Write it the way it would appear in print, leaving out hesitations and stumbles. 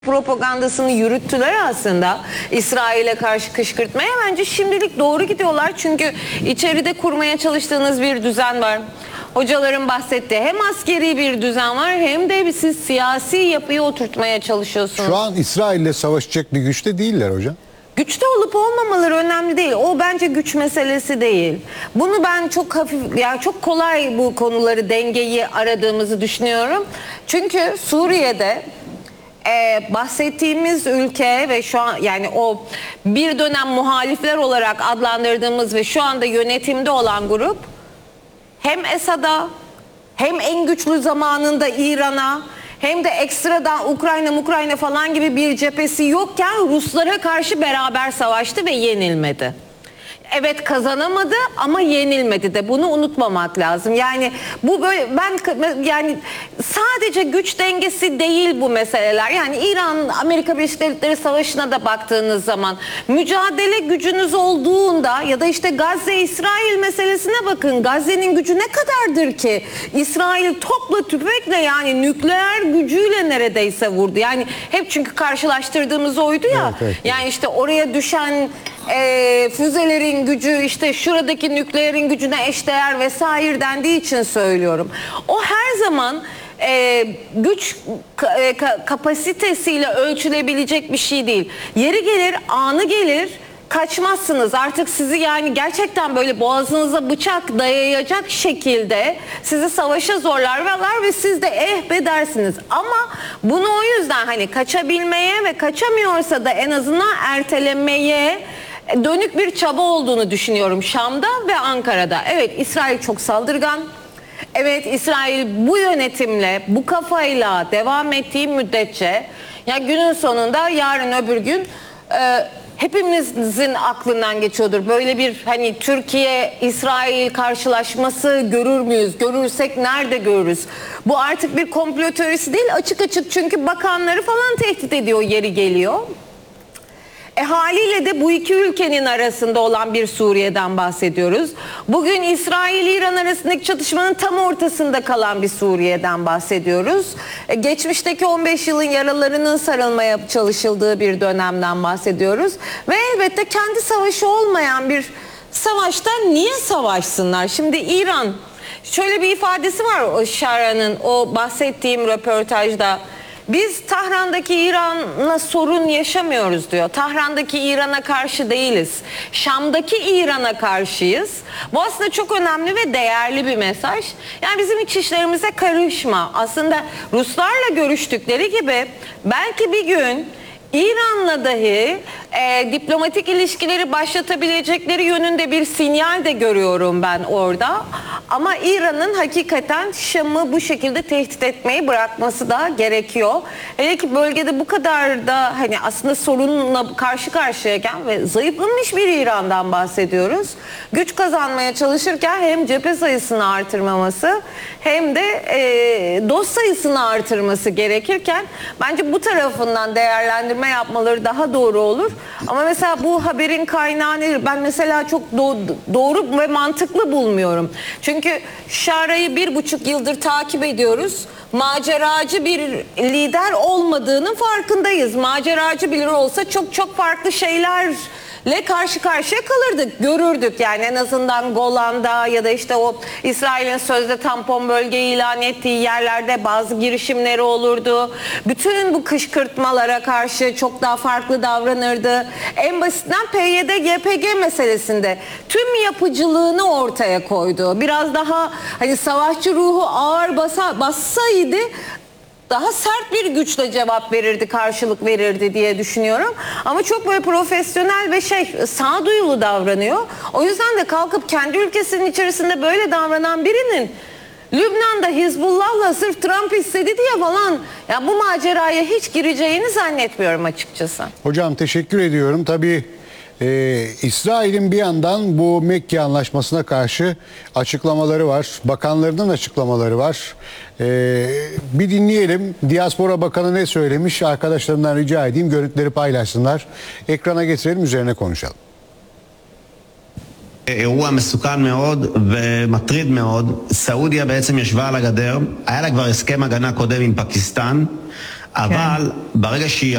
propagandasını yürüttüler aslında İsrail'e karşı kışkırtmaya. Bence şimdilik doğru gidiyorlar çünkü içeride kurmaya çalıştığınız bir düzen var. Hocaların bahsettiği hem askeri bir düzen var hem de siz siyasi yapıyı oturtmaya çalışıyorsunuz. Şu an İsrail'le savaşacak bir güçte değiller hocam. Güçte olup olmamaları önemli değil. O bence güç meselesi değil. Bunu ben çok hafif, yani çok kolay bu konuları, dengeyi aradığımızı düşünüyorum. Çünkü Suriye'de bahsettiğimiz ülke ve şu an yani o bir dönem muhalifler olarak adlandırdığımız ve şu anda yönetimde olan grup hem Esad'a hem en güçlü zamanında İran'a hem de ekstradan Ukrayna falan gibi bir cephesi yokken Ruslara karşı beraber savaştı ve yenilmedi. Evet, kazanamadı ama yenilmedi de, bunu unutmamak lazım. Yani bu böyle, yani sadece güç dengesi değil bu meseleler. Yani İran Amerika Birleşik Devletleri Savaşı'na da baktığınız zaman mücadele gücünüz olduğunda ya da işte Gazze İsrail meselesine bakın. Gazze'nin gücü ne kadardır ki? İsrail topla tüfekle, yani nükleer gücüyle neredeyse vurdu. Yani hep çünkü karşılaştırdığımız oydu ya. Evet. Yani işte oraya düşen füzelerin gücü işte şuradaki nükleerin gücüne eşdeğer vesaire dendiği için söylüyorum. O her zaman güç kapasitesiyle ölçülebilecek bir şey değil. Yeri gelir, anı gelir, kaçmazsınız. Artık sizi yani gerçekten böyle boğazınıza bıçak dayayacak şekilde sizi savaşa zorlarlar ve siz de be dersiniz. Ama bunu o yüzden hani kaçabilmeye ve kaçamıyorsa da en azından ertelemeye dönük bir çaba olduğunu düşünüyorum Şam'da ve Ankara'da. Evet, İsrail çok saldırgan. Evet, İsrail bu yönetimle, bu kafayla devam ettiği müddetçe ya günün sonunda yarın öbür gün hepimizin aklından geçiyordur. Böyle bir hani Türkiye-İsrail karşılaşması görür müyüz? Görürsek nerede görürüz? Bu artık bir komplo teorisi değil, açık açık, çünkü bakanları falan tehdit ediyor yeri geliyor. Haliyle de bu iki ülkenin arasında olan bir Suriye'den bahsediyoruz. Bugün İsrail-İran arasındaki çatışmanın tam ortasında kalan bir Suriye'den bahsediyoruz. Geçmişteki 15 yılın yaralarının sarılmaya çalışıldığı bir dönemden bahsediyoruz. Ve elbette kendi savaşı olmayan bir savaştan niye savaşsınlar? Şimdi İran, şöyle bir ifadesi var o Şara'nın, o bahsettiğim röportajda. Biz Tahran'daki İran'la sorun yaşamıyoruz diyor. Tahran'daki İran'a karşı değiliz. Şam'daki İran'a karşıyız. Bu aslında çok önemli ve değerli bir mesaj. Yani bizim iç işlerimize karışma. Aslında Ruslarla görüştükleri gibi belki bir gün İran'la dahi diplomatik ilişkileri başlatabilecekleri yönünde bir sinyal de görüyorum ben orada. Ama İran'ın hakikaten Şam'ı bu şekilde tehdit etmeyi bırakması da gerekiyor. Hele ki bölgede bu kadar da hani aslında sorunla karşı karşıyayken ve zayıflamış bir İran'dan bahsediyoruz. Güç kazanmaya çalışırken hem cephe sayısını artırmaması hem de dost sayısını artırması gerekirken bence bu tarafından değerlendirme yapmaları daha doğru olur. Ama mesela bu haberin kaynağı nedir? Ben mesela çok doğru ve mantıklı bulmuyorum. Çünkü Şara'yı 1,5 yıldır takip ediyoruz. Maceracı bir lider olmadığının farkındayız. Maceracı biri olsa çok farklı şeylerle karşı karşıya kalırdık, görürdük. Yani en azından Golan'da ya da işte o İsrail'in sözde tampon bölge ilan ettiği yerlerde bazı girişimleri olurdu. Bütün bu kışkırtmalara karşı çok daha farklı davranırdı. En basitinden PYD-YPG meselesinde tüm yapıcılığını ortaya koydu. Biraz daha hani savaşçı ruhu ağır bassaydı daha sert bir güçle cevap verirdi, karşılık verirdi diye düşünüyorum. Ama çok böyle profesyonel ve sağduyulu davranıyor. O yüzden de kalkıp kendi ülkesinin içerisinde böyle davranan birinin Lübnan'da Hizbullah'la sırf Trump istedi diye falan ya bu maceraya hiç gireceğini zannetmiyorum açıkçası. Hocam teşekkür ediyorum. Tabii İsrail'in bir yandan bu Mekke Anlaşması'na karşı açıklamaları var. Bakanlarının açıklamaları var. Bir dinleyelim. Diaspora Bakanı ne söylemiş? Arkadaşlarımdan rica edeyim görüntüleri paylaşsınlar. Ekrana getirelim, üzerine konuşalım. אירוע מסוכן מאוד ומטריד מאוד. סעודיה בעצם ישבה על הגדר, היה לה כבר הסכם הגנה קודם עם פקיסטן, אבל ברגע שהיא